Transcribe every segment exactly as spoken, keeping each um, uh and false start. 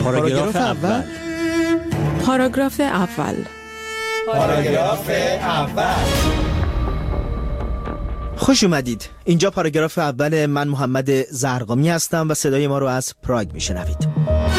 پاراگراف اول. پاراگراف اول. پاراگراف اول. خوش اومدید. اینجا پاراگراف اول. من محمد زرقامی هستم و صدای ما رو از پراگ میشنوید.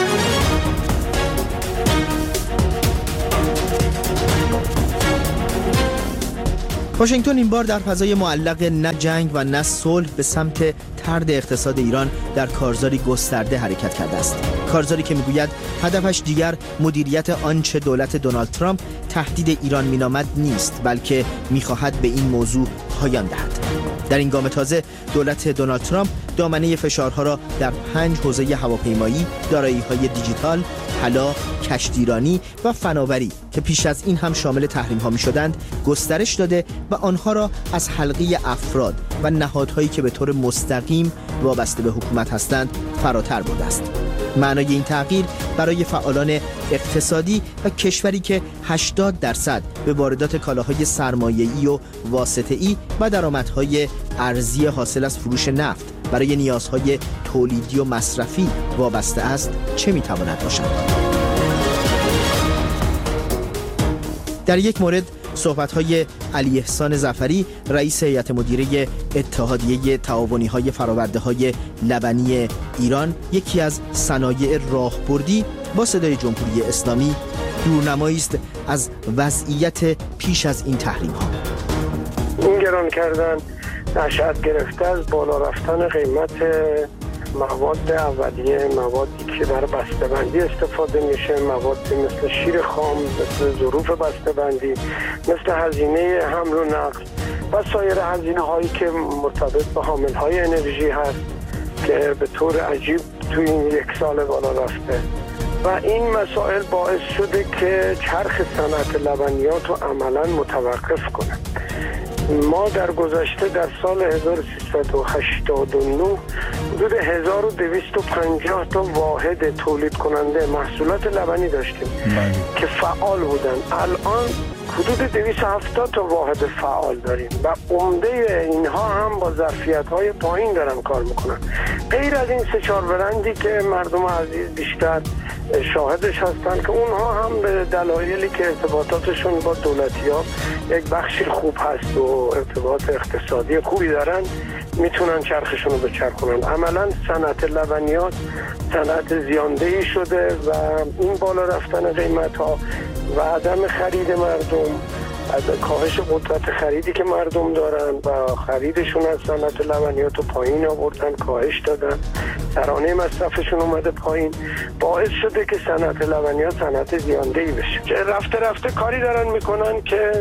واشنگتن این بار در فضای معلق نه جنگ و نه صلح به سمت طرد اقتصاد ایران در کارزاری گسترده حرکت کرده است. کارزاری که میگوید هدفش دیگر مدیریت آنچه دولت دونالد ترامپ تهدید ایران مینامد نیست، بلکه میخواهد به این موضوع پایان دهد. در این گام تازه دولت دونالد ترامپ دامنه فشارها را در پنج حوزه هواپیمایی، دارایی‌های دیجیتال، طلا، کشتیرانی و فناوری که پیش از این هم شامل تحریم‌ها می‌شدند گسترش داده و آنها را از حلقه افراد و نهادهایی که به طور مستقیم وابسته به حکومت هستند فراتر برده است. معنای این تغییر برای فعالان اقتصادی و کشوری که هشتاد درصد به واردات کالاهای سرمایه‌ای و واسطه‌ای و درآمدهای ارزی حاصل از فروش نفت برای نیازهای تولیدی و مصرفی وابسته است چه میتواند باشد؟ در یک مورد صحبت‌های علی احسان ظفری، رئیس هیئت مدیره اتحادیه تعاونی‌های فرآورده‌های لبنی ایران، یکی از صنایع راهبردی با صدای جمهوری اسلامی، دورنمایی است از وضعیت پیش از این تحریم‌ها. این گران کردن نشأت گرفته از بالا رفتن قیمت مواد اولیه، موادی که در بسته‌بندی استفاده میشه، مواد مثل شیر خام، مثل ظروف بسته‌بندی، مثل هزینه حمل و نقل و سایر هزینه هایی که مرتبط با حامل های انرژی هست که به طور عجیب توی این یک سال بالا رفته و این مسائل باعث شده که چرخ صنعت لبنیات رو عملاً متوقف کنه. ما در گذشته در سال هزار و سیصد و هشتاد و نه حدود هزار و دویست و پنجاه تا واحد تولید کننده محصولات لبنی داشتیم من. که فعال بودن. الان حدود دویست و هفتاد تا واحد فعال داریم و عمده اینها هم با ظرفیت‌های پایین دارن کار میکنن. غیر از این سه چهار برندی که مردم عزیز بیشتر شاهدش هستن که اونها هم به دلایلی که ارتباطاتشون با دولتی‌ها یک بخشی خوب هست و ارتباط اقتصادی خوبی دارن میتونن چرخشون رو بچرخونن. عملا صنعت لبنیات صنعت زیاندهی شده و این بالا رفتن قیمت‌ها و عدم خرید مردم، کاهش قدرت خریدی که مردم دارن و خریدشون از صنعت لبنیات رو پایین آوردن، کاهش دادن، ترانه مصرفشون اومده پایین، باعث شده که صنعت لبنیات صنعت زیاندهی بشه. رفته رفته کاری دارن میکنن که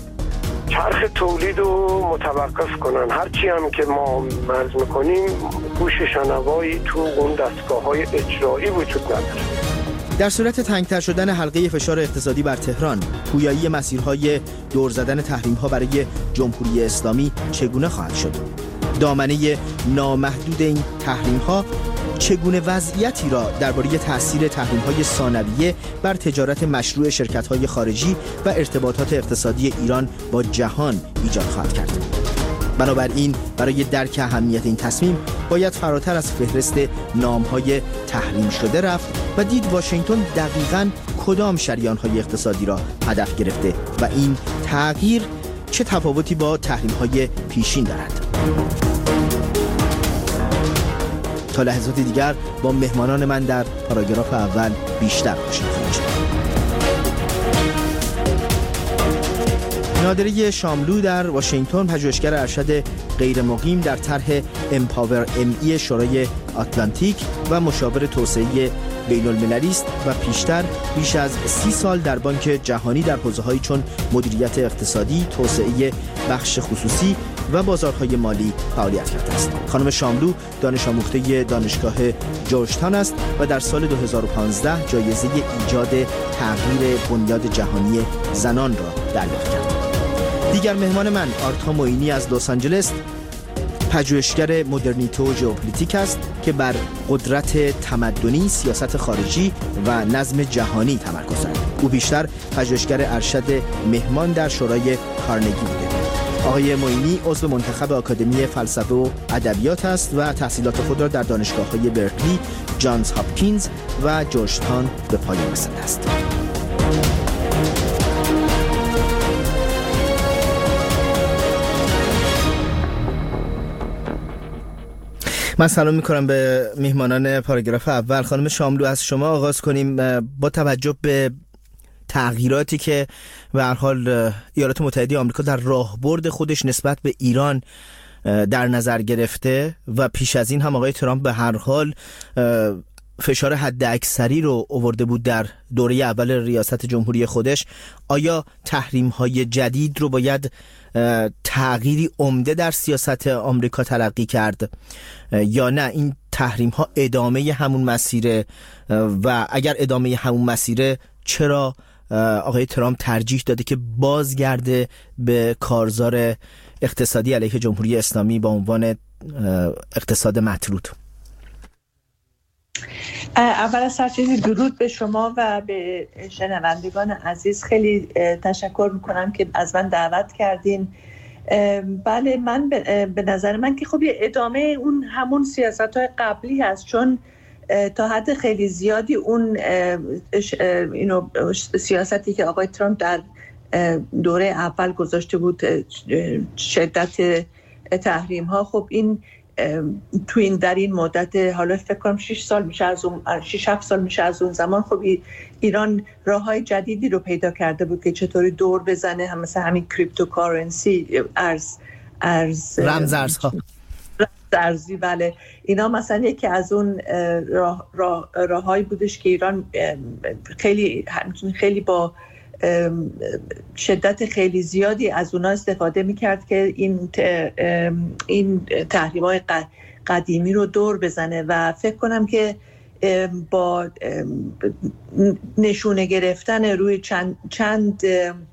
چرخ تولید رو متوقف کنن. هرچی هم که ما مرز میکنیم گوش شنوایی تو اون دستگاه‌های اجرایی وجود نداره. در صورت تنگتر شدن حلقه فشار اقتصادی بر تهران، پویایی مسیرهای دور زدن تحریم‌ها برای جمهوری اسلامی چگونه خواهد شد؟ دامنه نامحدود این تحریم‌ها چگونه وضعیتی را درباره تأثیر تحریم‌های ثانویه بر تجارت مشروع شرکت‌های خارجی و ارتباطات اقتصادی ایران با جهان ایجاد خواهد کرد؟ بنابراین برای درک اهمیت این تصمیم باید فراتر از فهرست نام‌های تحریم شده رفت و دید واشنگتن دقیقاً کدام شریان‌های اقتصادی را هدف گرفته و این تغییر چه تفاوتی با تحریم‌های پیشین دارد. تا لحظات دیگر با مهمانان من در پاراگراف اول بیشتر آشنا خواهید شد. نادره شاملو در واشنگتن، پژوهشگر ارشد غیر مقیم در طرح امپاور ام ای شورای آتلانتیک و مشاور توسعه بین المللی است و پیشتر بیش از سی سال در بانک جهانی در حوزه‌هایی چون مدیریت اقتصادی، توسعه بخش خصوصی و بازارهای مالی فعالیت کرده است. خانم شاملو دانش آموخته دانشگاه جورجتاون است و در سال دو هزار و پانزده جایزه ایجاد تغییر بنیاد جهانی زنان را دریافت کرد. دیگر مهمان من آرتا موینی از لس آنجلس، پژوهشگر مدرنیته و ژئوپلیتیک است که بر قدرت تمدنی، سیاست خارجی و نظم جهانی تمرکز دارد. او بیشتر پژوهشگر ارشد مهمان در شورای کارنگی بوده. آقای معینی عضو منتخب آکادمی فلسفه و ادبیات است و تحصیلات خود را در دانشگاه‌های برکلی، جانز هاپکینز و جورج تاون به پایان رسانده است. من سلام میکنم به میهمانان پاراگراف اول. خانم شاملو، از شما آغاز کنیم. با توجه به تغییراتی که به هر حال ایالات متحده آمریکا در راهبرد خودش نسبت به ایران در نظر گرفته و پیش از این هم آقای ترامپ به هر حال فشار حد اکثری رو آورده بود در دوره اول ریاست جمهوری خودش، آیا تحریم‌های جدید رو باید تغییری عمده در سیاست آمریکا تلقی کرد یا نه این تحریم‌ها ادامه همون مسیره؟ و اگر ادامه همون مسیره، چرا آقای ترامپ ترجیح داده که بازگرده به کارزار اقتصادی علیه جمهوری اسلامی با عنوان اقتصاد مطرود؟ اول از هر چیزی درود به شما و به شنوندگان عزیز. خیلی تشکر میکنم که از من دعوت کردین. بله، من به نظر من که خب ادامه اون همون سیاست‌های قبلی هست، چون تا حد خیلی زیادی اون اینو سیاستی که آقای ترامپ در دوره اول گذاشته بود، شدت تحریم ها، خب این تو این در این مدت، حالا فکر کنم شش سال میشه از اون شش هفت سال میشه از اون زمان، خب ایران راههای جدیدی رو پیدا کرده بود که چطوری دور بزنه، هم مثل همین کریپتوکارنسی، ارز ارز رمز ارزها ارزی. بله، اینا مثلا یکی از اون راه راه راههایی بودش که ایران خیلی خیلی با شدت خیلی زیادی از اونا استفاده میکرد که این این تحریم‌های قدیمی رو دور بزنه و فکر کنم که با نشونه گرفتن روی چند چند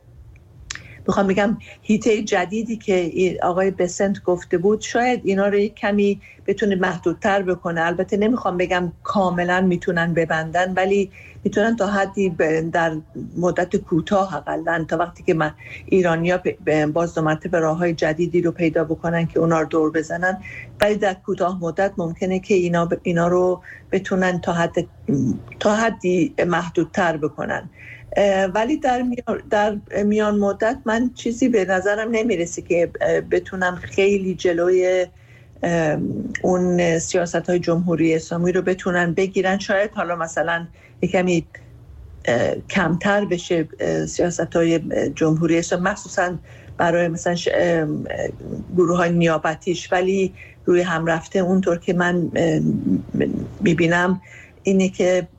میخوام بگم هیته جدیدی که آقای بسنت گفته بود، شاید اینا رو یک کمی بتونه محدودتر بکنه. البته نمیخوام بگم کاملا میتونن ببندن، ولی میتونن تا حدی در مدت کوتاه، حداقل تا وقتی که من ایرانیا باز دو مرتبه راههای جدیدی رو پیدا بکنن که اونا رو دور بزنن، ولی در کوتاه مدت ممکنه که اینا اینا رو بتونن تا حد تا حدی محدودتر بکنن. ولی در میان, در میان مدت من چیزی به نظرم نمیرسه که بتونم خیلی جلوی اون سیاست‌های جمهوری اسلامی رو بتونن بگیرن. شاید حالا مثلا یکمی کمتر بشه سیاست‌های جمهوری اسلامی، مخصوصا برای مثلا گروه‌های نیابتیش، ولی روی هم رفته اونطور که من میبینم اینه که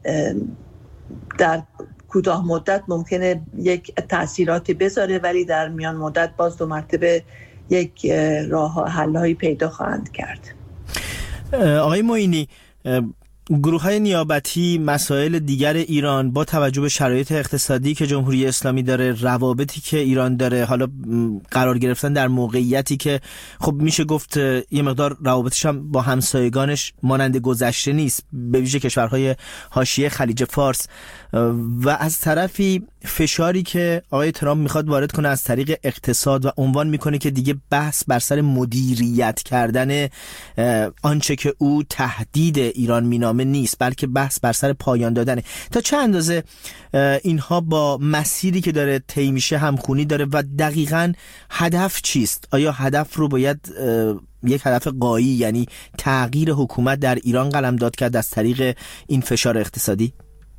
در کوتاه مدت ممکنه یک تأثیراتی بذاره، ولی در میان مدت باز دو مرتبه یک راه حل‌هایی پیدا خواهند کرد. آقای معینی، گروه‌های نیابتی، مسائل دیگر ایران با توجه به شرایط اقتصادی که جمهوری اسلامی داره، روابطی که ایران داره، حالا قرار گرفتن در موقعیتی که خب میشه گفت یه مقدار روابطش هم با همسایگانش مانند گذشته نیست، به ویژه کشورهای حاشیه خلیج فارس، و از طرفی فشاری که آقای ترامپ میخواد وارد کنه از طریق اقتصاد و عنوان میکنه که دیگه بحث بر سر مدیریت کردن آنچه که او تهدید ایران مینامه نیست، بلکه بحث بر سر پایان دادنه. تا چه اندازه اینها با مسیری که داره طی میشه همخونی داره و دقیقاً هدف چیست؟ آیا هدف رو باید یک هدف غایی، یعنی تغییر حکومت در ایران قلمداد کرد از طریق این فشار اقتصادی؟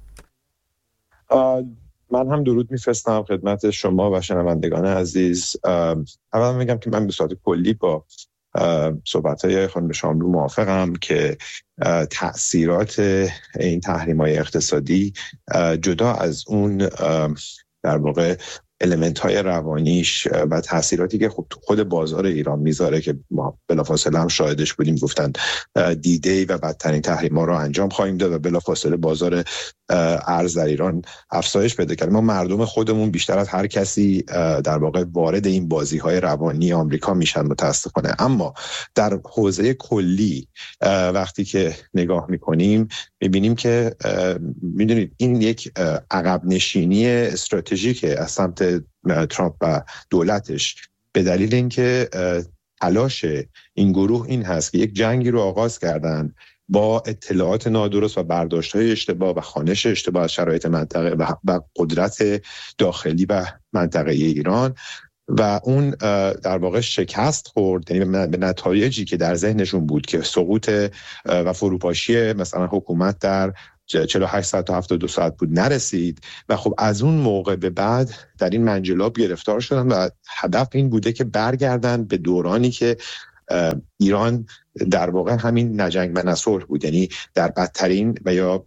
من هم درود میفرستم خدمت شما و شنوندگان عزیز. اول میگم که من به صورت کلی با صحبت‌های خانم شاملو موافقم که تأثیرات این تحریم‌های اقتصادی جدا از اون در واقع المنت‌های روانیش و تأثیراتی که خب تو خود بازار ایران میذاره که ما بلافاصله هم شاهدش بودیم، گفتن دی‌دی و بدترین تحریم‌ها رو انجام خواهیم داد و بلافاصله بازار ارز در ایران افزایش پیدا کرد. ما مردم خودمون بیشتر از هر کسی در واقع وارد این بازی‌های روانی آمریکا میشن متأسفانه. اما در حوزه کلی وقتی که نگاه میکنیم میبینیم که میدونید این یک عقب نشینی استراتژیک از سمت ترامپ و دولتش به دلیل اینکه تلاش این گروه این هست که یک جنگی رو آغاز کردن با اطلاعات نادرست و برداشت‌های اشتباه و خوانش اشتباه از شرایط منطقه و قدرت داخلی و منطقه ایران و اون در واقع شکست خورد، یعنی به نتایجی که در ذهنشون بود که سقوط و فروپاشی مثلا حکومت در چهل و هشت ساعت تا هفتاد و دو ساعت بود نرسید و خب از اون موقع به بعد در این منجلاب گرفتار شدن و هدف این بوده که برگردن به دورانی که ایران در واقع همین نجنگ و نصلح بود، یعنی در بدترین و یا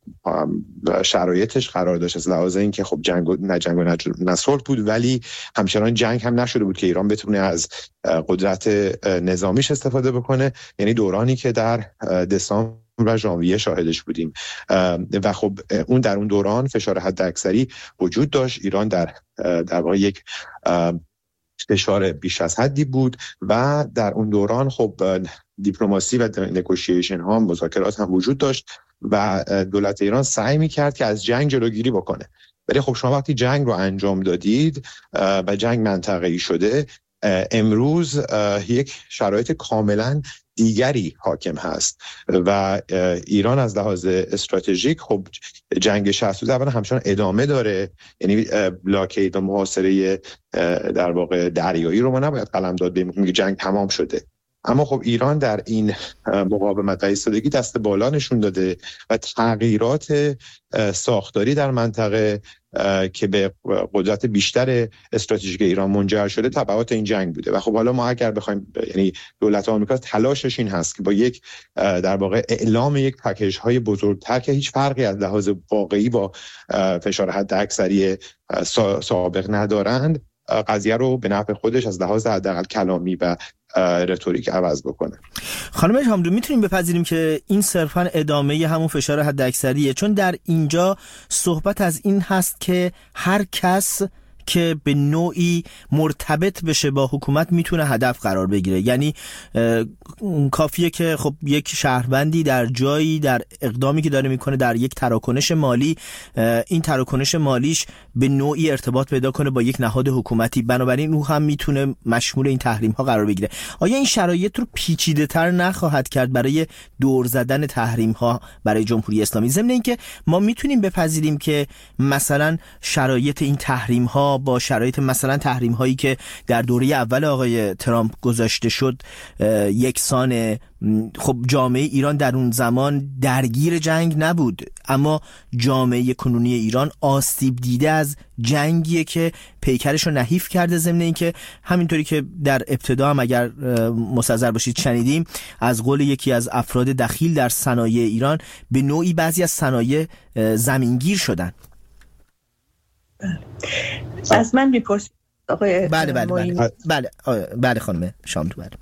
شرایطش قرار داشت از لحاظ این که خب جنگ و نجنگ و نصلح بود ولی همچنان جنگ هم نشده بود که ایران بتونه از قدرت نظامیش استفاده بکنه، یعنی دورانی که در دسامبر و ژانویه شاهدش بودیم و خب اون در اون دوران فشار حداکثری وجود داشت. ایران در در واقع یک فشار بیش از حدی بود و در اون دوران خب دیپلماسی و نگوشیشن ها مذاکرات هم وجود داشت و دولت ایران سعی می‌کرد که از جنگ جلوگیری بکنه، ولی خب شما وقتی جنگ رو انجام دادید و جنگ منطقه‌ای شده، امروز یک شرایط کاملا دیگری حاکم هست و ایران از لحاظ استراتژیک خب جنگ شصت اولا همچنان ادامه داره، یعنی بلاکید و محاصره در واقع دریایی رو ما نباید قلمداد بگیم که جنگ تمام شده، اما خب ایران در این مقاومت و ایستادگی دست بالا نشون داده و تغییرات ساختاری در منطقه که به قدرت بیشتر استراتژیک ایران منجر شده تبعات این جنگ بوده و خب حالا ما اگر بخوایم، یعنی دولت آمریکا تلاشش این هست که با یک در واقع اعلام یک پکیج های بزرگتر که هیچ فرقی از لحاظ واقعی با فشار حداکثری سابق ندارند، قضیه رو به نفع خودش از لحاظ حداقل کلامی و رتوریک عوض بکنه. خانم شاملو، میتونیم بپذیریم که این صرفاً ادامه همون فشار حداکثریه، چون در اینجا صحبت از این هست که هر کس که به نوعی مرتبط بشه با حکومت میتونه هدف قرار بگیره، یعنی کافیه که خب یک شهروندی در جایی در اقدامی که داره میکنه در یک تراکنش مالی، این تراکنش مالیش به نوعی ارتباط پیدا کنه با یک نهاد حکومتی، بنابراین او هم میتونه مشمول این تحریم ها قرار بگیره. آیا این شرایط رو پیچیده تر نخواهد کرد برای دور زدن تحریم ها برای جمهوری اسلامی؟ ضمن اینکه ما میتونیم بپذیریم که مثلا شرایط این تحریم ها با شرایط مثلا تحریم هایی که در دوره اول آقای ترامپ گذاشته شد یکسان. خب جامعه ایران در اون زمان درگیر جنگ نبود، اما جامعه کنونی ایران آسیب دیده از جنگیه که پیکرش رو نحیف کرده، ضمن اینکه همینطوری که در ابتدا هم اگر مستحضر باشید شنیدیم از قول یکی از افراد دخیل در صنایع ایران، به نوعی بعضی از صنایع زمینگیر شدن. از من میپرسید آقای بله بله بله بله بله خانم شاملو، بله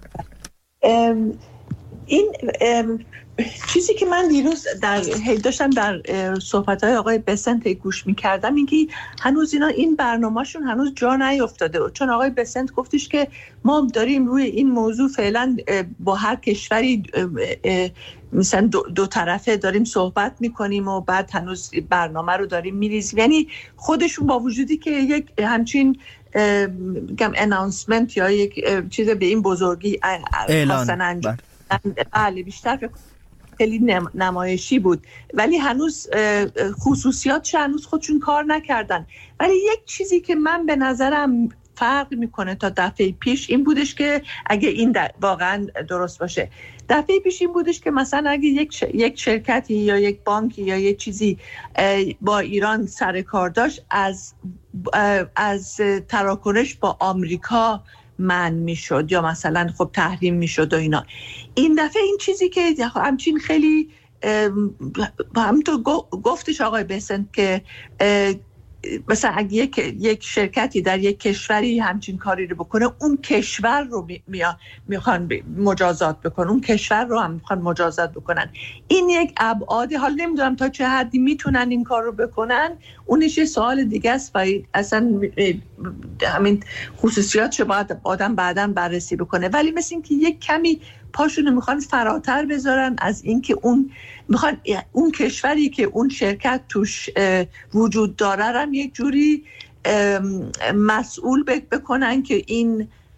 این چیزی که من دیروز در داشتم در صحبت‌های آقای بسنت گوش می‌کردم، این که هنوز اینا این برنامه‌شون هنوز جا نیافتاده، چون آقای بسنت گفتش که ما داریم روی این موضوع فعلا با هر کشوری مثلا دو, دو طرفه داریم صحبت میکنیم و بعد هنوز برنامه رو داریم میریزیم، یعنی خودشون با وجودی که یک همچین میگم اناونسمنت یا یک چیز به این بزرگی خواستن انجام بله بیشتر خیلی نمایشی بود، ولی هنوز خصوصیاتش هنوز خودشون کار نکردن. ولی یک چیزی که من به نظرم فرق میکنه تا دفعه پیش این بودش که اگه این واقعا درست باشه، دفعه پیش این بودش که مثلا اگه یک ش... یک شرکتی یا یک بانکی یا یک چیزی با ایران سر کار داشت، از از تراکنش با آمریکا من میشد یا مثلا خب تحریم میشد و اینا. این دفعه این چیزی که همچین خیلی همونطور گفتش آقای بسنت که مثلا اگه یک, یک شرکتی در یک کشوری همچین کاری رو بکنه، اون کشور رو می میخوان مجازات بکنن، اون کشور رو هم میخوان مجازات بکنن. این یک ابعاد، حالا نمیدونم تا چه حدی میتونن این کار رو بکنن، اونش یه سوال دیگه است و اصلا همین خصوصیاتش باید آدم بعداً بررسی بکنه. ولی مثل این که یک کمی پاشونو میخوان فراتر بذارن از این که اون میخوان اون کشوری که اون شرکت توش وجود داره هم یک جوری مسئول بکنن که این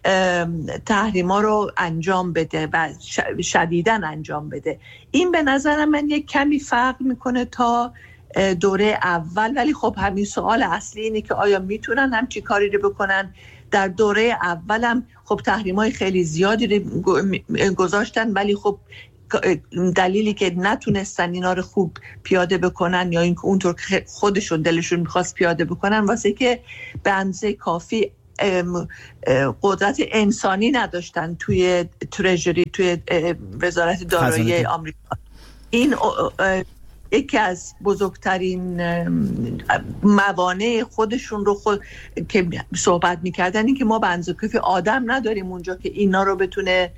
تحریما رو انجام بده و شدیداً انجام بده. این به نظر من یک کمی فرق میکنه تا دوره اول، ولی خب همین سوال اصلی اینه که آیا میتونن همچی کاری رو بکنن. در دوره اولم خب تحریم‌های خیلی زیادی رو گذاشتن، ولی خب دلیلی که نتونستن اینا رو خوب پیاده بکنن یا اینکه اونطور که خودشون دلشون میخواست پیاده بکنن واسه که به اندازه کافی قدرت انسانی نداشتن توی ترژری، توی وزارت دارایی آمریکا. این یکی از بزرگترین موانع خودشون رو خود که صحبت میکردن این که ما به اندازه کافی آدم نداریم اونجا که اینا رو بتونه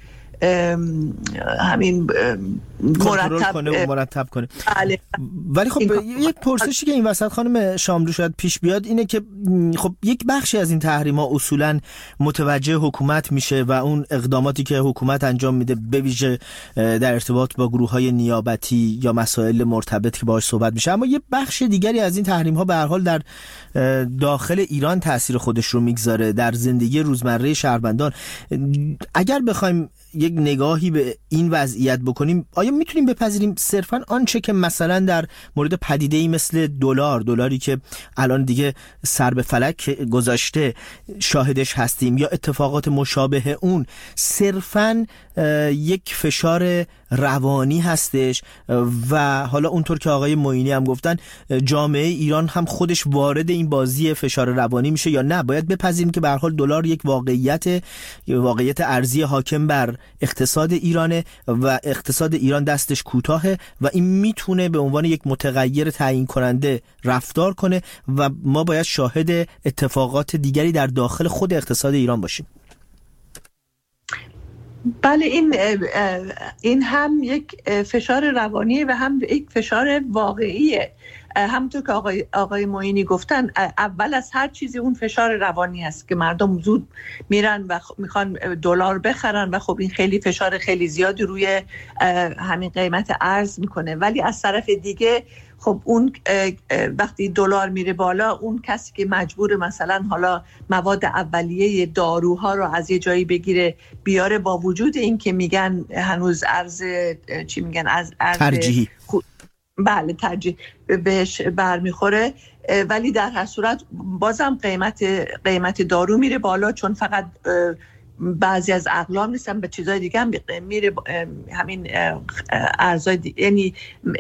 همین مرتب کنه و مرتب کنه. بله. ولی خب یک پرسشی که این وسط خانم شاملو شاید پیش بیاد اینه که خب یک بخشی از این تحریم‌ها اصولاً متوجه حکومت میشه و اون اقداماتی که حکومت انجام میده به ویژه در ارتباط با گروه‌های نیابتی یا مسائل مرتبط که باهاش صحبت میشه، اما یه بخش دیگری از این تحریم‌ها به هر حال در داخل ایران تاثیر خودش رو میگذاره در زندگی روزمره شهروندان. اگر بخوایم یک نگاهی به این وضعیت بکنیم، آیا میتونیم بپذیریم صرفاً آنچه که مثلا در مورد پدیده‌ای مثل دلار، دلاری که الان دیگه سر به فلک گذاشته شاهدش هستیم، یا اتفاقات مشابه اون، صرفاً یک فشار روانی هستش و حالا اونطور که آقای معینی هم گفتن جامعه ایران هم خودش وارد این بازی فشار روانی میشه، یا نه باید بپذیریم که به هر حال دلار یک واقعیت واقعیت ارزی حاکم بر اقتصاد ایرانه و اقتصاد ایران دستش کوتاهه و این میتونه به عنوان یک متغیر تعیین کننده رفتار کنه و ما باید شاهد اتفاقات دیگری در داخل خود اقتصاد ایران باشیم؟ بله، این این هم یک فشار روانی و هم یک فشار واقعیه. همونطور که آقای آقای معینی گفتن، اول از هر چیزی اون فشار روانی هست که مردم زود میرن و میخوان دلار بخرن و خب این خیلی فشار خیلی زیادی روی همین قیمت ارز میکنه. ولی از طرف دیگه خب اون وقتی دلار میره بالا، اون کسی که مجبور مثلا حالا مواد اولیه داروها رو از یه جایی بگیره بیاره، با وجود این که میگن هنوز ارز چی میگن از ارز ترجیحی خود بله ترجیح بهش برمیخوره، ولی در هر صورت بازم قیمت قیمت دارو میره بالا، چون فقط بعضی از اقلام نیستن، به چیزای دیگه هم میره، همین ارزای یعنی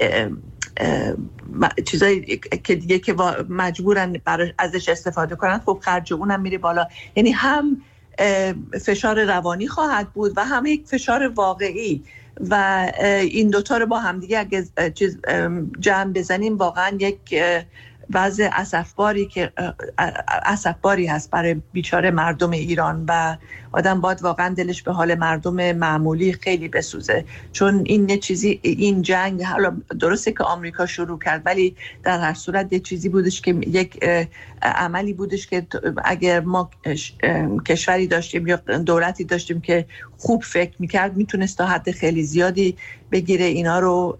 چیزایی که دیگه که مجبورن برای ازش استفاده کنن، خب خرج اونم میره بالا. یعنی هم فشار روانی خواهد بود و هم یک فشار واقعی و این دوتا رو با هم دیگه اگه چیز جمع بزنیم واقعا یک وضع اسفباری که اسفباری هست برای بیچاره مردم ایران و آدم باید واقعا دلش به حال مردم معمولی خیلی بسوزه، چون این یه چیزی، این جنگ حالا درسته که آمریکا شروع کرد ولی در هر صورت یه چیزی بودش که یک عملی بودش که اگر ما کشوری داشتیم یا دولتی داشتیم که خوب فکر میکرد میتونست تا حد خیلی زیادی بگیره اینا رو،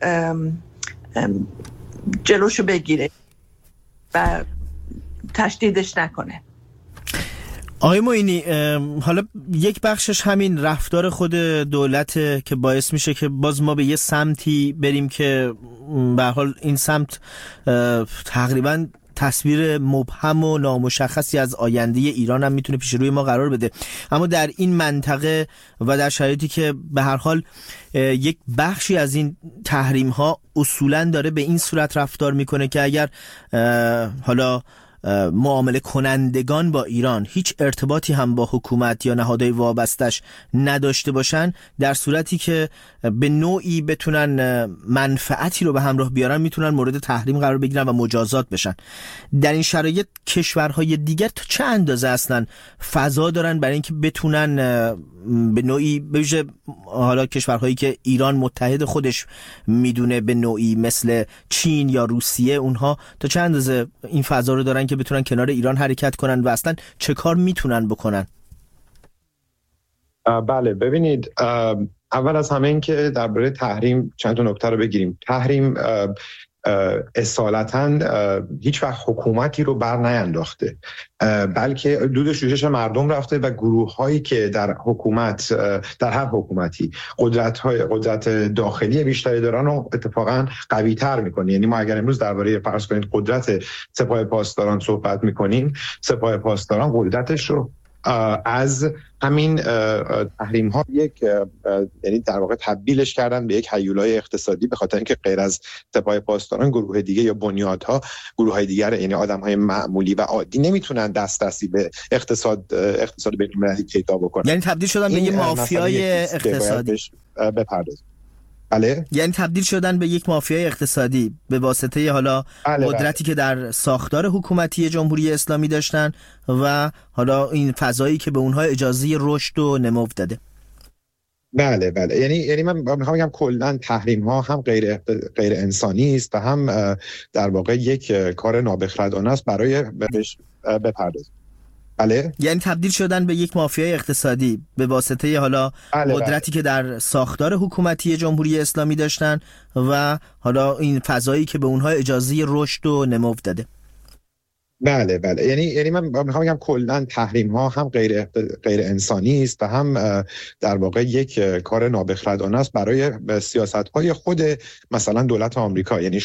جلوشو بگیره و تشدیدش نکنه. آقای معینی، حالا یک بخشش همین رفتار خود دولت که باعث میشه که باز ما به یه سمتی بریم که به هر حال این سمت تقریباً تصویر مبهم و نامشخصی از آینده ایران هم میتونه پیش روی ما قرار بده. اما در این منطقه و در شرایطی که به هر حال یک بخشی از این تحریم ها اصولاً داره به این صورت رفتار میکنه که اگر حالا معامله کنندگان با ایران هیچ ارتباطی هم با حکومت یا نهادهای وابستش نداشته باشن، در صورتی که به نوعی بتونن منفعتی رو به همراه بیارن، میتونن مورد تحریم قرار بگیرن و مجازات بشن. در این شرایط کشورهای دیگر تا چه اندازه اصلا فضا دارن برای اینکه بتونن به نوعی به ویژه حالا کشورهایی که ایران متحد خودش میدونه به نوعی مثل چین یا روسیه، اونها تا چه اندازه این فضا رو دارن که بتونن کنار ایران حرکت کنن و اصلا چه کار میتونن بکنن؟ بله، ببینید، اول از همه این که درباره تحریم چند تا نکته رو بگیریم. تحریم اصالتاً هیچ وقت حکومتی رو بر نینداخته، بلکه دود شوشش مردم رفته و گروه هایی که در حکومت در هر حکومتی قدرت های قدرت داخلی بیشتری دارن و اتفاقا قوی تر میکنه. یعنی ما اگر امروز درباره فرض کنید قدرت سپاه پاسداران صحبت میکنیم، سپاه پاسداران قدرتش رو از همین تحریم ها یک یعنی در واقع تبدیلش کردن به یک هیولای اقتصادی، به خاطر اینکه غیر از سپاه پاسداران گروه دیگه یا بنیادها گروه های دیگر یعنی آدم های معمولی و عادی نمیتونن دسترسی به اقتصاد اقتصاد بین‌المللی پیدا بکنن. یعنی تبدیل شدن به یک مافیای اقتصادی بپردازن. بله، یعنی تبدیل شدن به یک مافیای اقتصادی به واسطه حالا بله قدرتی بله. که در ساختار حکومتی جمهوری اسلامی داشتن و حالا این فضایی که به اونها اجازه رشد و نمو داده. بله بله، یعنی یعنی من میخوام بگم کلا تحریم ها هم غیر غیر انسانی است و هم در واقع یک کار نابخردانه است برای بهش بپردازیم. بله، یعنی تبدیل شدن به یک مافیای اقتصادی به واسطه حالا بله قدرتی بله. که در ساختار حکومتی جمهوری اسلامی داشتن و حالا این فضایی که به اونها اجازه رشد و نمو داده. بله بله، یعنی یعنی من میخوام بگم کلا تحریم ها هم غیر غیر انسانی است و هم در واقع یک کار نابخردانه است برای سیاست های خود مثلا دولت آمریکا. یعنی